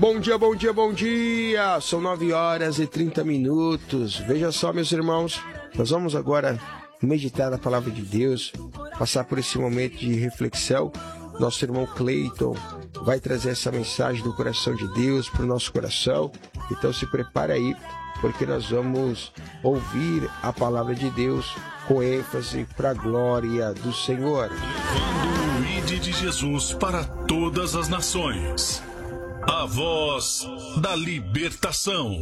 Bom dia, bom dia, bom dia! São 9h30. Veja só, meus irmãos, nós vamos agora meditar na palavra de Deus, passar por esse momento de reflexão. Nosso irmão Cleiton vai trazer essa mensagem do coração de Deus para o nosso coração. Então se prepare aí, porque nós vamos ouvir a palavra de Deus com ênfase para a glória do Senhor. Levando o ID de Jesus para todas as nações. A voz da libertação.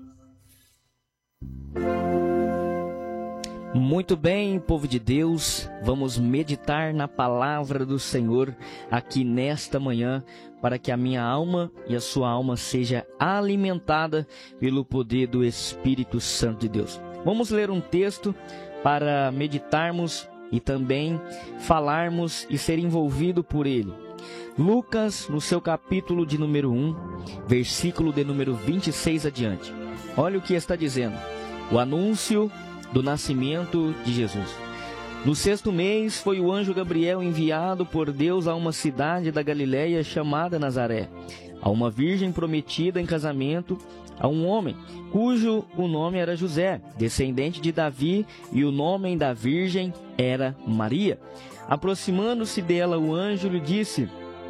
Muito bem, povo de Deus, vamos meditar na palavra do Senhor aqui nesta manhã, para que a minha alma e a sua alma seja alimentada pelo poder do Espírito Santo de Deus. Vamos ler um texto para meditarmos e também falarmos e ser envolvido por ele. Lucas, no seu capítulo de número 1, versículo de número 26 adiante. Olha o que está dizendo. O anúncio do nascimento de Jesus. No 6º mês foi o anjo Gabriel enviado por Deus a uma cidade da Galileia chamada Nazaré, a uma virgem prometida em casamento a um homem, cujo o nome era José, descendente de Davi, e o nome da virgem era Maria. Aproximando-se dela, o anjo lhe disse: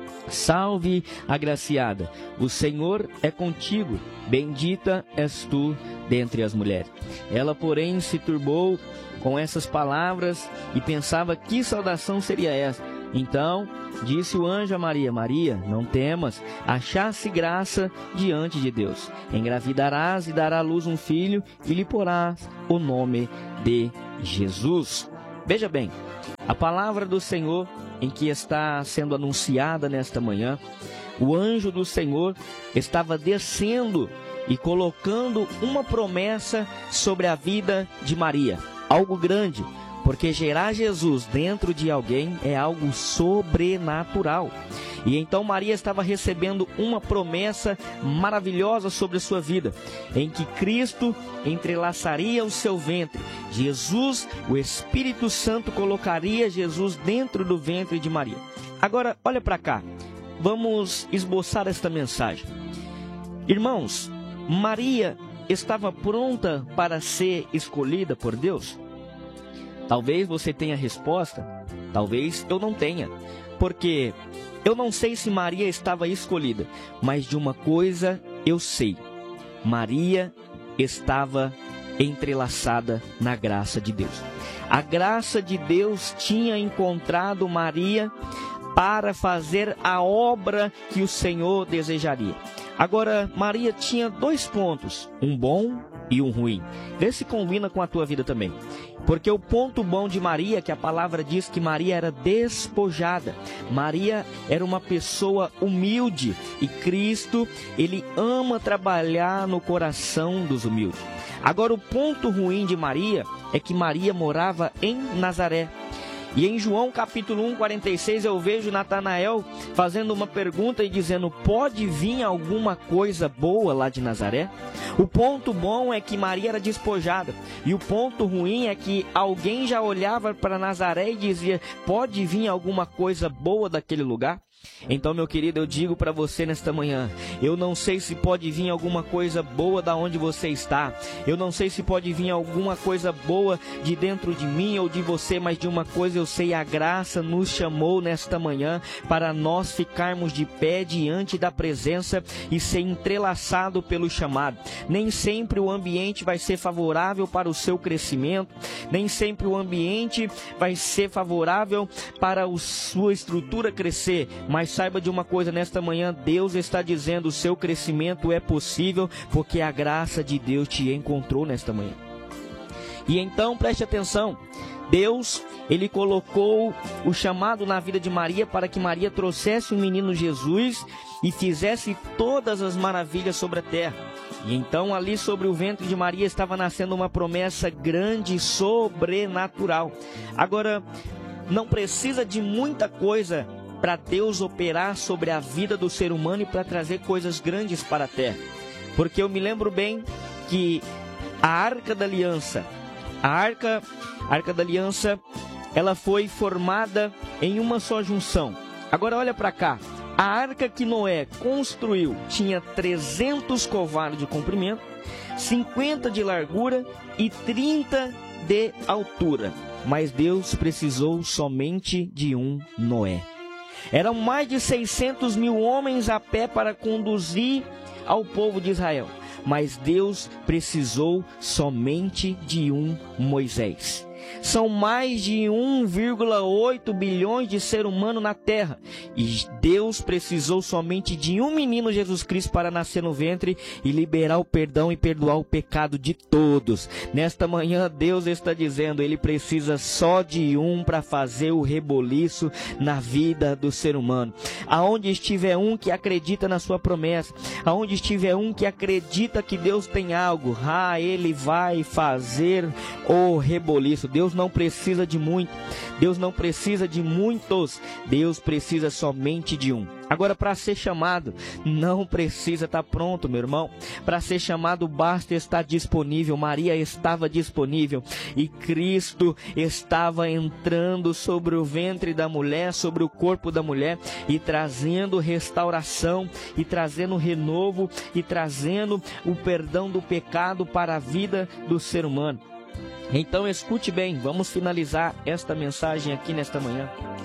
Salve, agraciada, o Senhor é contigo, bendita és tu dentre as mulheres. Ela, porém, se turbou com essas palavras e pensava que saudação seria essa. Então disse o anjo a Maria: Maria, não temas, achaste graça diante de Deus. Engravidarás e darás à luz um filho e lhe porás o nome de Jesus. Veja bem, a palavra do Senhor em que está sendo anunciada nesta manhã, o anjo do Senhor estava descendo e colocando uma promessa sobre a vida de Maria. Algo grande, porque gerar Jesus dentro de alguém é algo sobrenatural. E então Maria estava recebendo uma promessa maravilhosa sobre a sua vida, em que Cristo entrelaçaria o seu ventre. Jesus, o Espírito Santo, colocaria Jesus dentro do ventre de Maria. Agora, olha para cá. Vamos esboçar esta mensagem. Irmãos, Maria estava pronta para ser escolhida por Deus? Talvez você tenha a resposta, talvez eu não tenha, porque eu não sei se Maria estava escolhida, mas de uma coisa eu sei: Maria estava entrelaçada na graça de Deus. A graça de Deus tinha encontrado Maria para fazer a obra que o Senhor desejaria. Agora, Maria tinha 2 pontos, um bom e um ruim. Vê se combina com a tua vida também. Porque o ponto bom de Maria, que a palavra diz que Maria era despojada. Maria era uma pessoa humilde e Cristo, ele ama trabalhar no coração dos humildes. Agora, o ponto ruim de Maria é que Maria morava em Nazaré. E em João capítulo 1, 46, eu vejo Natanael fazendo uma pergunta e dizendo: pode vir alguma coisa boa lá de Nazaré? O ponto bom é que Maria era despojada. E o ponto ruim é que alguém já olhava para Nazaré e dizia: pode vir alguma coisa boa daquele lugar? Então, meu querido, eu digo para você nesta manhã, eu não sei se pode vir alguma coisa boa da onde você está, eu não sei se pode vir alguma coisa boa de dentro de mim ou de você, mas de uma coisa eu sei: a graça nos chamou nesta manhã para nós ficarmos de pé diante da presença e ser entrelaçado pelo chamado. Nem sempre o ambiente vai ser favorável para o seu crescimento, nem sempre o ambiente vai ser favorável para a sua estrutura crescer. Mas saiba de uma coisa nesta manhã: Deus está dizendo: o seu crescimento é possível, porque a graça de Deus te encontrou nesta manhã. E então preste atenção, Deus, ele colocou o chamado na vida de Maria para que Maria trouxesse o menino Jesus e fizesse todas as maravilhas sobre a terra. E então ali sobre o ventre de Maria estava nascendo uma promessa grande e sobrenatural. Agora, não precisa de muita coisa para Deus operar sobre a vida do ser humano e para trazer coisas grandes para a terra. Porque eu me lembro bem que a Arca da Aliança, ela foi formada em uma só junção. Agora olha para cá, A arca que Noé construiu tinha 300 covados de comprimento, 50 de largura e 30 de altura. Mas Deus precisou somente de um Noé. Eram mais de 600 mil homens a pé para conduzir ao povo de Israel. Mas Deus precisou somente de um Moisés. São mais de 1,8 bilhões de seres humanos na terra. E Deus precisou somente de um menino, Jesus Cristo, para nascer no ventre e liberar o perdão e perdoar o pecado de todos. Nesta manhã, Deus está dizendo, Ele precisa só de um para fazer o reboliço na vida do ser humano. Aonde estiver um que acredita na sua promessa, aonde estiver um que acredita que Deus tem algo, Ele vai fazer o reboliço. Deus não precisa de muito, Deus não precisa de muitos, Deus precisa somente de um. Agora, para ser chamado, não precisa estar pronto, meu irmão. Para ser chamado, basta estar disponível. Maria estava disponível e Cristo estava entrando sobre o ventre da mulher, sobre o corpo da mulher e trazendo restauração, e trazendo renovo, e trazendo o perdão do pecado para a vida do ser humano. Então escute bem, vamos finalizar esta mensagem aqui nesta manhã.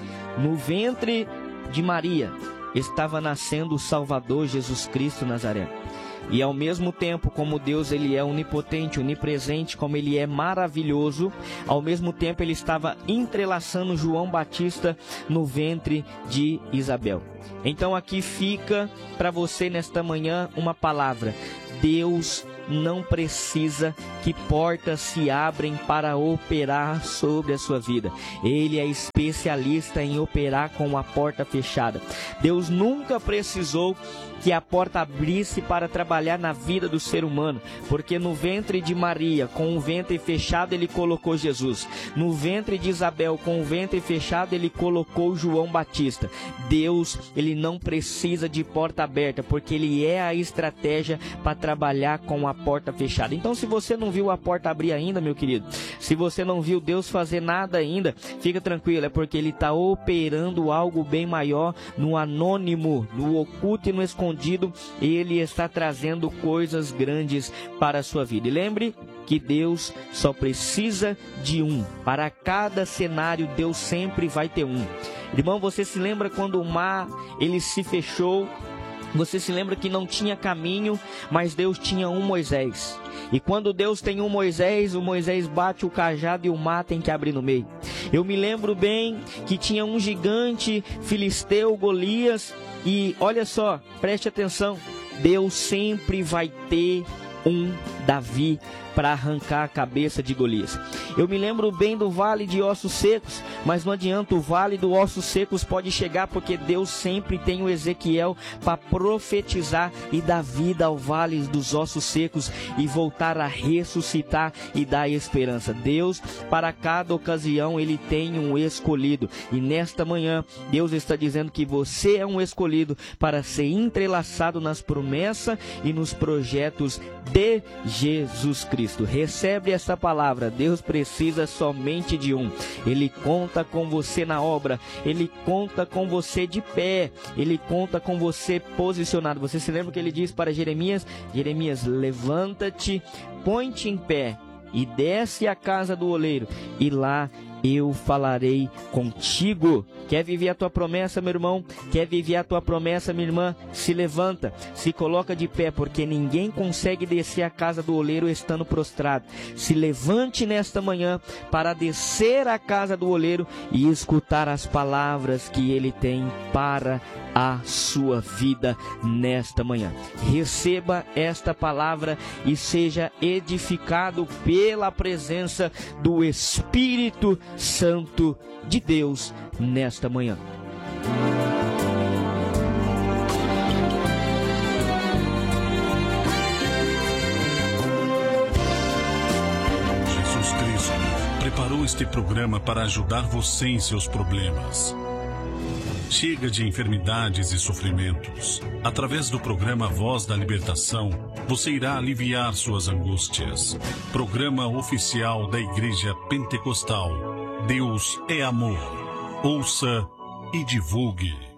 No ventre de Maria estava nascendo o Salvador Jesus Cristo Nazaré. E ao mesmo tempo, como Deus ele é onipotente, onipresente, como ele é maravilhoso, ao mesmo tempo ele estava entrelaçando João Batista no ventre de Isabel. Então aqui fica para você nesta manhã uma palavra: Deus não precisa que portas se abrem para operar sobre a sua vida. Ele é especialista em operar com a porta fechada. Deus nunca precisou que a porta abrisse para trabalhar na vida do ser humano, porque no ventre de Maria, com o ventre fechado, ele colocou Jesus. No ventre de Isabel, com o ventre fechado, ele colocou João Batista. Deus, ele não precisa de porta aberta, porque ele é a estratégia para trabalhar com a porta fechada. Então, se você não viu a porta abrir ainda, meu querido, se você não viu Deus fazer nada ainda, fica tranquilo, é porque ele está operando algo bem maior no anônimo, no oculto e no escondido. Ele está trazendo coisas grandes para a sua vida. E lembre que Deus só precisa de um. Para cada cenário, Deus sempre vai ter um. Irmão, você se lembra quando o mar ele se fechou? Você se lembra que não tinha caminho, mas Deus tinha um Moisés. E quando Deus tem um Moisés, o Moisés bate o cajado e o mar tem que abrir no meio. Eu me lembro bem que tinha um gigante filisteu, Golias, e olha só, preste atenção, Deus sempre vai ter um Davi para arrancar a cabeça de Golias. Eu me lembro bem do vale de ossos secos, mas não adianta, o vale dos ossos secos pode chegar, porque Deus sempre tem o Ezequiel para profetizar e dar vida ao vale dos ossos secos e voltar a ressuscitar e dar esperança. Deus, para cada ocasião, ele tem um escolhido, e nesta manhã Deus está dizendo que você é um escolhido para ser entrelaçado nas promessas e nos projetos de Jesus Cristo. Recebe essa palavra. Deus precisa somente de um. Ele conta com você na obra, ele conta com você de pé, ele conta com você posicionado. Você se lembra que ele diz para Jeremias: Jeremias, levanta-te, põe-te em pé e desce à casa do oleiro, e lá eu falarei contigo. Quer viver a tua promessa, meu irmão? Quer viver a tua promessa, minha irmã? Se levanta, se coloca de pé, porque ninguém consegue descer a casa do oleiro estando prostrado. Se levante nesta manhã para descer à casa do oleiro e escutar as palavras que ele tem para a sua vida nesta manhã. Receba esta palavra e seja edificado pela presença do Espírito Santo de Deus nesta manhã. Jesus Cristo preparou este programa para ajudar você em seus problemas. Chega de enfermidades e sofrimentos. Através do programa Voz da Libertação, você irá aliviar suas angústias. Programa oficial da Igreja Pentecostal. Deus é amor. Ouça e divulgue.